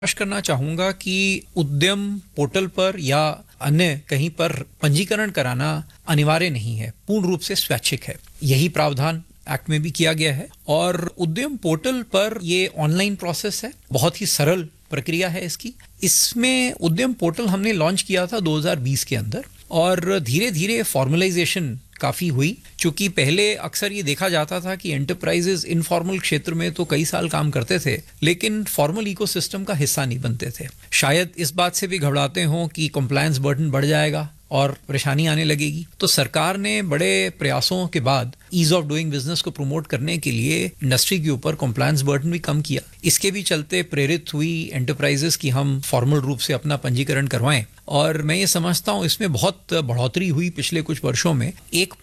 प्रयास करना चाहूंगा कि उद्यम पोर्टल पर या अन्य कहीं पर पंजीकरण कराना अनिवार्य नहीं है, पूर्ण रूप से स्वैच्छिक है। यही प्रावधान एक्ट में भी किया गया है और उद्यम पोर्टल पर ये ऑनलाइन प्रोसेस है, बहुत ही सरल प्रक्रिया है इसकी। इसमें उद्यम पोर्टल हमने लॉन्च किया था 2020 के अंदर और धीरे धीरे फॉर्मलाइजेशन काफ़ी हुई, क्योंकि पहले अक्सर ये देखा जाता था कि एंटरप्राइजेज इनफॉर्मल क्षेत्र में तो कई साल काम करते थे लेकिन फॉर्मल इकोसिस्टम का हिस्सा नहीं बनते थे। शायद इस बात से भी घबराते हों कि कंप्लायंस बर्डन बढ़ जाएगा और परेशानी आने लगेगी, तो सरकार ने बड़े प्रयासों के बाद ईज ऑफ डूइंग बिजनेस को प्रमोट करने के लिए इंडस्ट्री के ऊपर कंप्लायंस बर्डन भी कम किया। इसके भी चलते प्रेरित हुई एंटरप्राइजेस की हम फॉर्मल रूप से अपना पंजीकरण करवाएं और मैं ये समझता हूँ इसमें बहुत बढ़ोतरी हुई पिछले कुछ वर्षों में।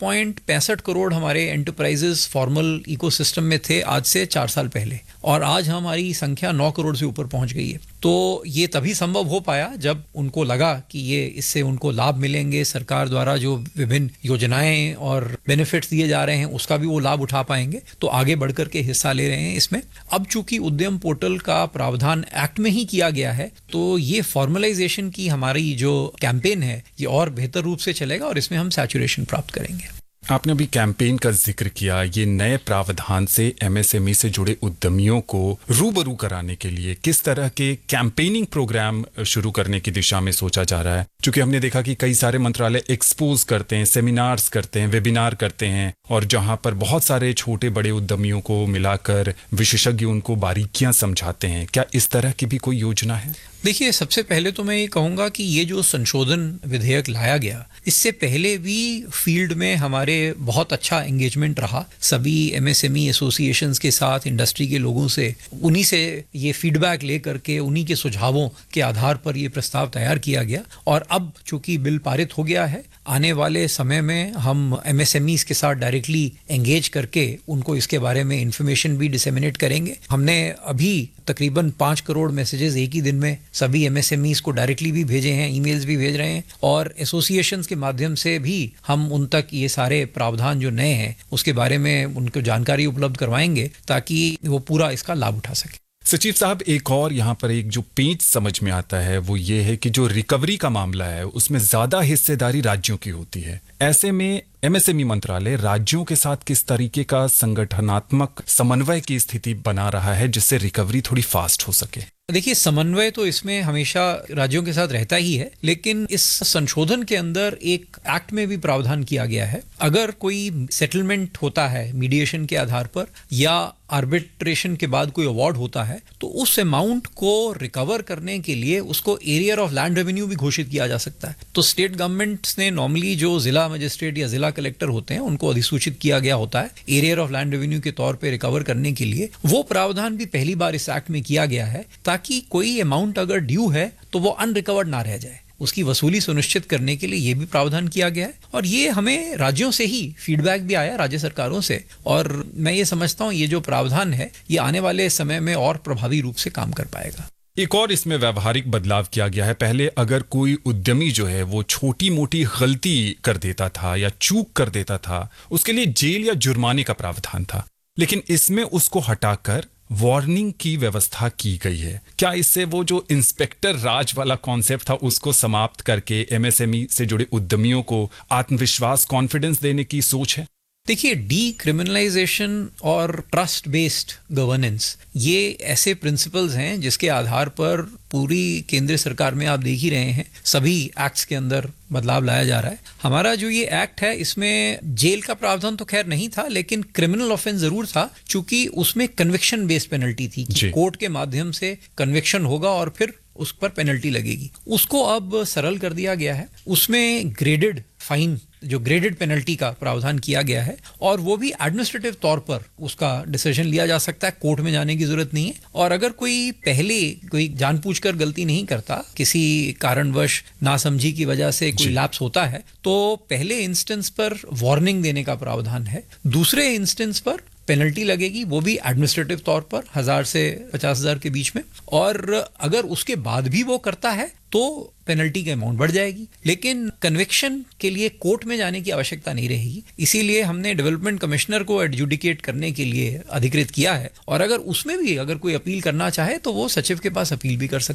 1.65 करोड़ हमारे एंटरप्राइजेस फॉर्मल इकोसिस्टम में थे आज से 4 साल पहले और आज हमारी संख्या 9 करोड़ से ऊपर पहुंच गई है। तो ये तभी संभव हो पाया जब उनको लगा कि ये इससे उनको लाभ मिलेंगे, सरकार द्वारा जो विभिन्न योजनाएं और बेनिफिट्स दिए जा रहे हैं उसका भी वो लाभ उठा पाएंगे, तो आगे बढ़कर के हिस्सा ले रहे हैं इसमें। अब चूंकि उद्यम पोर्टल का प्रावधान एक्ट में ही किया गया है तो ये फॉर्मलाइजेशन की हमारी जो कैंपेन है ये और बेहतर रूप से चलेगा और इसमें हम सैचुरेशन प्राप्त करेंगे। आपने अभी कैंपेन का जिक्र किया, ये नए प्रावधान से एमएसएमई से जुड़े उद्यमियों को रूबरू कराने के लिए किस तरह के कैंपेनिंग प्रोग्राम शुरू करने की दिशा में सोचा जा रहा है? क्योंकि हमने देखा कि कई सारे मंत्रालय एक्सपोज करते हैं, सेमिनार्स करते हैं, वेबिनार करते हैं और जहां पर बहुत सारे छोटे बड़े उद्यमियों को मिलाकर विशेषज्ञ उनको बारीकियां समझाते हैं। क्या इस तरह की भी कोई योजना है? देखिए, सबसे पहले तो मैं ये कहूँगा कि ये जो संशोधन विधेयक लाया गया, इससे पहले भी फील्ड में हमारे बहुत अच्छा एंगेजमेंट रहा सभी एमएसएमई एसोसिएशंस के साथ, इंडस्ट्री के लोगों से। उन्हीं से ये फीडबैक लेकर के उन्हीं के सुझावों के आधार पर ये प्रस्ताव तैयार किया गया और अब चूंकि बिल पारित हो गया है, आने वाले समय में हम एमएसएमईज के साथ डायरेक्टली एंगेज करके उनको इसके बारे में इंफॉर्मेशन भी डिसेमिनेट करेंगे। हमने अभी तकरीबन 5 करोड़ मैसेजेस एक ही दिन में सभी एमएसएमईज को डायरेक्टली भी भेजे हैं, ईमेल्स भी भेज रहे हैं और एसोसिएशंस के माध्यम से भी हम उन तक ये सारे प्रावधान जो नए हैं उसके बारे में उनको जानकारी उपलब्ध करवाएंगे ताकि वो पूरा इसका लाभ उठा सके। सचिव साहब, एक और यहाँ पर एक जो पेंच समझ में आता है वो ये है कि जो रिकवरी का मामला है उसमें ज्यादा हिस्सेदारी राज्यों की होती है। ऐसे में एमएसएमई मंत्रालय राज्यों के साथ किस तरीके का संगठनात्मक समन्वय की स्थिति बना रहा है जिससे रिकवरी थोड़ी फास्ट हो सके? देखिए, समन्वय तो इसमें हमेशा राज्यों के साथ रहता ही है, लेकिन इस संशोधन के अंदर एक एक्ट में भी प्रावधान किया गया है। अगर कोई सेटलमेंट होता है मीडिएशन के आधार पर या आर्बिट्रेशन के बाद कोई अवार्ड होता है तो उस अमाउंट को रिकवर करने के लिए उसको एरियर ऑफ लैंड रेवेन्यू भी घोषित किया जा सकता है। तो स्टेट गवर्नमेंट्स ने नॉर्मली जो जिला मजिस्ट्रेट या जिला कलेक्टर होते हैं उनको अधिसूचित किया गया होता है एरियर ऑफ लैंड रेवेन्यू के तौर पे रिकवर करने के लिए। वो प्रावधान भी पहली बार इस एक्ट में किया गया है ताकि कोई अमाउंट अगर ड्यू है तो वो अनरिकवर्ड ना रह जाए, उसकी वसूली सुनिश्चित करने के लिए ये भी प्रावधान किया गया है। और ये हमें राज्यों से ही फीडबैक भी आया, राज्य सरकारों से, और मैं ये समझता हूँ ये जो प्रावधान है ये आने वाले समय में और प्रभावी रूप से काम कर पाएगा। एक और इसमें व्यवहारिक बदलाव किया गया है। पहले अगर कोई उद्यमी जो है वो छोटी मोटी गलती कर देता था या चूक कर देता था उसके लिए जेल या जुर्माने का प्रावधान था, लेकिन इसमें उसको हटाकर वार्निंग की व्यवस्था की गई है। क्या इससे वो जो इंस्पेक्टर राज वाला कॉन्सेप्ट था उसको समाप्त करके एमएसएमई से जुड़े उद्यमियों को आत्मविश्वास, कॉन्फिडेंस देने की सोच है? देखिए, डीक्रिमिनलाइजेशन और ट्रस्ट बेस्ड गवर्नेंस ये ऐसे प्रिंसिपल्स हैं जिसके आधार पर पूरी केंद्र सरकार में आप देख ही रहे हैं सभी एक्ट्स के अंदर बदलाव लाया जा रहा है। हमारा जो ये एक्ट है इसमें जेल का प्रावधान तो खैर नहीं था, लेकिन क्रिमिनल ऑफेंस जरूर था, चूंकि उसमें कन्विक्शन बेस्ड पेनल्टी थी कि कोर्ट के माध्यम से कन्विक्शन होगा और फिर उस पर पेनल्टी लगेगी। उसको अब सरल कर दिया गया है, उसमें ग्रेडेड फाइन, जो ग्रेडेड पेनल्टी का प्रावधान किया गया है और वो भी एडमिनिस्ट्रेटिव तौर पर उसका डिसीजन लिया जा सकता है, कोर्ट में जाने की जरूरत नहीं है। और अगर कोई पहले कोई जानबूझकर गलती नहीं करता, किसी कारणवश नासमझी की वजह से कोई लैप्स होता है तो पहले इंस्टेंस पर वार्निंग देने का प्रावधान है, दूसरे इंस्टेंस पर पेनल्टी लगेगी, वो भी एडमिनिस्ट्रेटिव तौर पर 1000 से 50,000 के बीच में। और अगर उसके बाद भी वो करता है तो पेनल्टी की अमाउंट बढ़ जाएगी, लेकिन कन्विक्शन के लिए कोर्ट में जाने की आवश्यकता नहीं रहेगी। इसीलिए हमने डेवलपमेंट कमिश्नर को एडजुडिकेट करने के लिए अधिकृत किया है और अगर उसमें भी अगर कोई अपील करना चाहे तो वो सचिव के पास अपील भी कर सकता है।